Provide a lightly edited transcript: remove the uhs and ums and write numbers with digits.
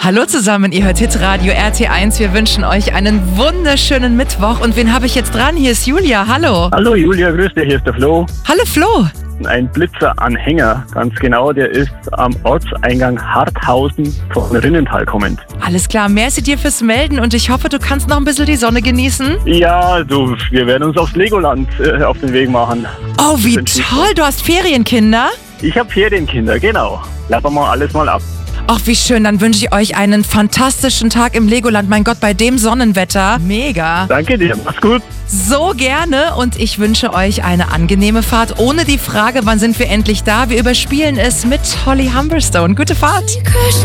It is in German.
Hallo zusammen, ihr hört Hitradio RT1. Wir wünschen euch einen wunderschönen Mittwoch. Und wen habe ich jetzt dran? Hier ist Julia. Hallo. Hallo Julia, grüß dich, hier ist der Flo. Hallo Flo. Ein Blitzeranhänger, ganz genau, der ist am Ortseingang Harthausen von Rinnental kommend. Alles klar, merci dir fürs Melden und ich hoffe, du kannst noch ein bisschen die Sonne genießen. Ja, du, wir werden uns aufs Legoland auf den Weg machen. Oh, wie toll, du hast Ferienkinder? Ich habe Ferienkinder, genau. Lappen wir alles mal ab. Ach, wie schön, dann wünsche ich euch einen fantastischen Tag im Legoland. Mein Gott, bei dem Sonnenwetter. Mega. Danke dir, mach's gut. So gerne und ich wünsche euch eine angenehme Fahrt. Ohne die Frage, wann sind wir endlich da? Wir überspielen es mit Holly Humberstone. Gute Fahrt.